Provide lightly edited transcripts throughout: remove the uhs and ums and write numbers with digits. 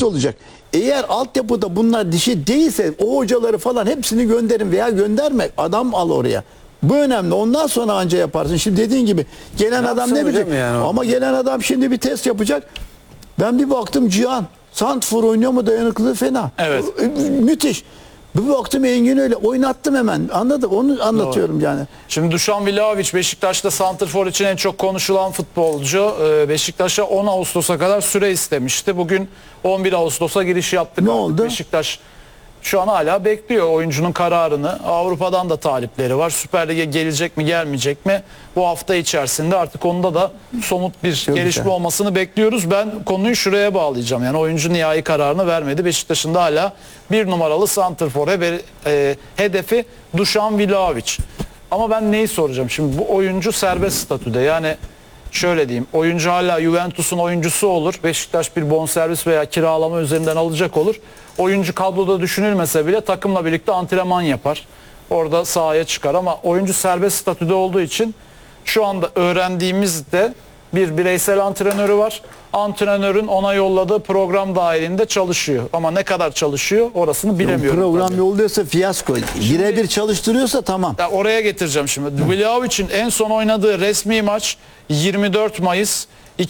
dişi olacak. Eğer altyapıda bunlar dişi değilse o hocaları falan hepsini gönderin veya gönderme. Adam al oraya. Bu önemli. Ondan sonra anca yaparsın. Şimdi dediğin gibi gelen adam ne bilecek? Yani ama gelen adam şimdi bir test yapacak. Ben bir baktım Cihan. Santfor oynuyor mu, dayanıklılığı fena. Evet. Müthiş. Bir baktım Engin öyle. Oynattım hemen. Anladın? Onu anlatıyorum yani. Şimdi Dušan Vlahović Beşiktaş'ta santrfor için en çok konuşulan futbolcu. Beşiktaş'a 10 Ağustos'a kadar süre istemişti. Bugün 11 Ağustos'a giriş yaptık. Ne oldu? Beşiktaş şu an hala bekliyor oyuncunun kararını. Avrupa'dan da talipleri var. Süper Lig'e gelecek mi gelmeyecek mi? Bu hafta içerisinde artık onda da somut bir Çok gelişme güzel. olmasını bekliyoruz. Ben konuyu şuraya bağlayacağım. Yani oyuncu nihai kararını vermedi. Beşiktaş'ın da hala bir numaralı santrfor hedefi Dušan Vlahović. Ama ben neyi soracağım? Şimdi bu oyuncu serbest statüde. Yani şöyle diyeyim. Oyuncu hala Juventus'un oyuncusu olur. Beşiktaş bir bonservis veya kiralama üzerinden alacak olur. Oyuncu kadroda düşünülmese bile takımla birlikte antrenman yapar. Orada sahaya çıkar ama oyuncu serbest statüde olduğu için şu anda öğrendiğimizde bir bireysel antrenörü var. Antrenörün ona yolladığı program dahilinde çalışıyor. Ama ne kadar çalışıyor orasını bilemiyorum. Program tabii. yolluyorsa fiyasko. Birebir çalıştırıyorsa tamam. Ya oraya getireceğim şimdi. Vlahovic'in en son oynadığı resmi maç 24 Mayıs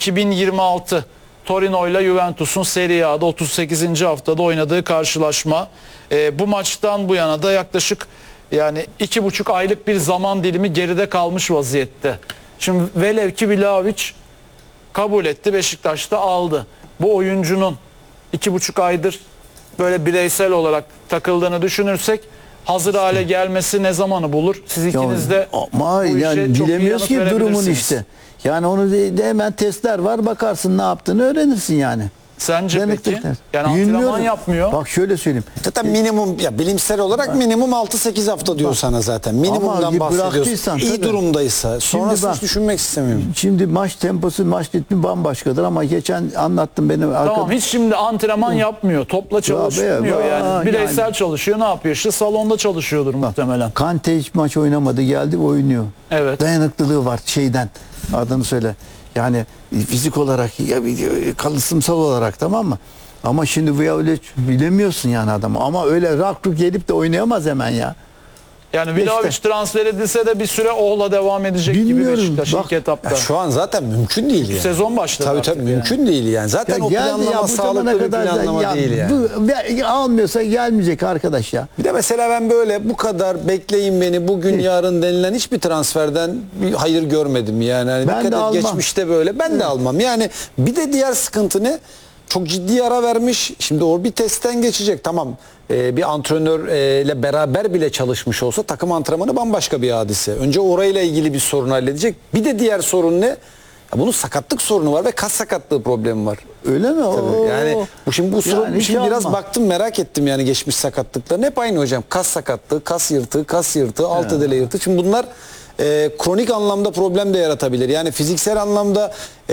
2026. Torino ile Juventus'un Serie A'da 38. haftada oynadığı karşılaşma. Bu maçtan bu yana da yaklaşık yani 2,5 aylık bir zaman dilimi geride kalmış vaziyette. Şimdi velev ki Vlahović kabul etti, Beşiktaş'ta aldı. Bu oyuncunun 2,5 aydır böyle bireysel olarak takıldığını düşünürsek hazır hale gelmesi ne zamanı bulur? Siz ikiniz de ama bu işe yani çok iyi bilemiyoruz yanıt ki durumun verebilirsiniz. işte. Yani onu de hemen testler var, bakarsın ne yaptığını öğrenirsin yani. Sence peki? Dayanıklıklar. Yani antrenman Bilmiyorum. yapmıyor. Bak şöyle söyleyeyim. Zaten minimum ya bilimsel olarak minimum 6-8 hafta diyor sana zaten. Minimumdan bahsediyorsun. bıraktıysan İyi tabii. durumdaysa. Sonrasını bak, hiç düşünmek istemiyorum. Şimdi maç temposu, maç ritmi bambaşkadır ama geçen anlattım benim Tamam hiç şimdi antrenman yapmıyor. Topla çalışmıyor be, yani. Bireysel yani. çalışıyor. Ne yapıyor? İşte salonda çalışıyordur muhtemelen. Kante hiç maç oynamadı, geldi oynuyor. Evet. Dayanıklılığı var şeyden. Adını söyle. Yani fizik olarak, kalıtsımsal olarak, tamam mı? Ama şimdi öyle bilemiyorsun yani adamı. Ama öyle rak gelip de oynayamaz hemen ya. Yani İşte. Vlahović transfer edilse de bir süre Oğuz'la devam edecek Bilmiyorum. gibi Beşiktaş Bak, ilk etapta. Ya şu an zaten mümkün değil yani. Sezon başladı Tabii artık tabii yani. mümkün değil yani. Zaten o planlama bu zamana sağlıklı bir planlama ya, değil yani. almıyorsa gelmeyecek arkadaş ya. Bir de mesela ben böyle bu kadar bekleyin beni bugün yarın denilen hiçbir transferden bir hayır görmedim yani. Hani Ben dikkat de et, almam. geçmişte böyle ben de almam. Yani bir de diğer sıkıntı ne? Çok ciddi ara vermiş. Şimdi o bir testten geçecek. Tamam. Bir antrenörle beraber bile çalışmış olsa takım antrenmanı bambaşka bir hadise. Önce orayla ilgili bir sorun halledecek. Bir de diğer sorun ne? Ya bunun sakatlık sorunu var ve kas sakatlığı problemi var. Öyle mi? Tabii. Yani bu şimdi Yani hiç şimdi biraz alma. baktım merak ettim yani geçmiş sakatlıklarını. Hep aynı hocam. Kas sakatlığı, kas yırtığı, alt edele yırtığı. Şimdi bunlar kronik anlamda problem de yaratabilir. Yani fiziksel anlamda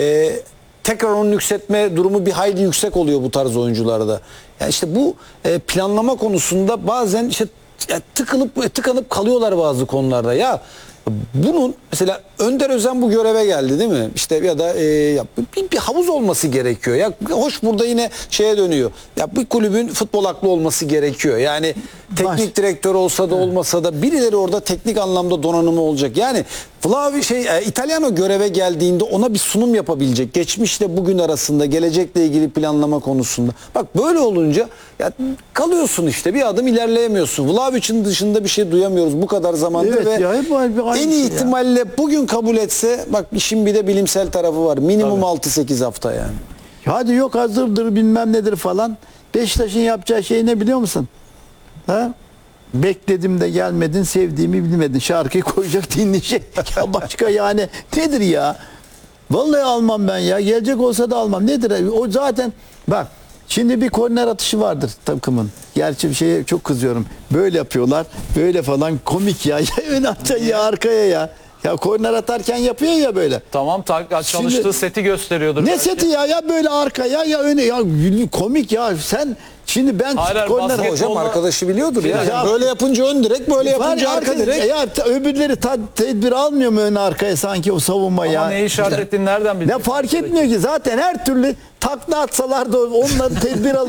tekrar onu yükseltme durumu bir hayli yüksek oluyor bu tarz oyuncularda. Yani işte bu planlama konusunda bazen işte tıkanıp kalıyorlar bazı konularda. Ya bunun mesela Önder Özen bu göreve geldi değil mi? İşte ya da bir havuz olması gerekiyor. Ya hoş burada yine şeye dönüyor. Ya bir kulübün futbol aklı olması gerekiyor. Yani teknik direktör olsa da olmasa da birileri orada teknik anlamda donanımı olacak. Yani İtalyano göreve geldiğinde ona bir sunum yapabilecek. Geçmişle bugün arasında gelecekle ilgili planlama konusunda. Bak böyle olunca ya kalıyorsun işte bir adım ilerleyemiyorsun. Vlahovic'in dışında bir şey duyamıyoruz bu kadar zamandır Evet ve ya, hep aynı en şey iyi ya. ihtimalle bugün kabul etse bak işin bir de bilimsel tarafı var. Minimum 6-8 hafta yani. Hadi yok hazırdır bilmem nedir falan. Beşiktaş'ın yapacağı şey ne biliyor musun? Ha? Bekledim de gelmedin, sevdiğimi bilmedin. Şarkıyı koyacak, dinleyecek. Ya başka yani nedir ya? Vallahi almam ben ya. Gelecek olsa da almam. Nedir? O zaten bak şimdi bir korner atışı vardır takımın. Gerçi bir şeye çok kızıyorum. Böyle yapıyorlar. Böyle falan komik ya. Ya ön atacaksın ya arkaya ya. Ya korner atarken yapıyor ya böyle. Tamam çalıştığı Şimdi- seti gösteriyordur. Ne belki. seti ya böyle arkaya ya öne ya komik ya sen şimdi ben Hayır, korner basket- Hocam Futbolda- arkadaşı biliyordur ya. Ya- Böyle yapınca ön direk, böyle var yapınca ya arka arkadaş, direk. ya öbürleri tedbir almıyor mu ön arkaya sanki o savunma Ama ya. neyi işaret ettiğini nereden Ne bilecek? fark etmiyor ki zaten her türlü takla atsalar da onları tedbir alır.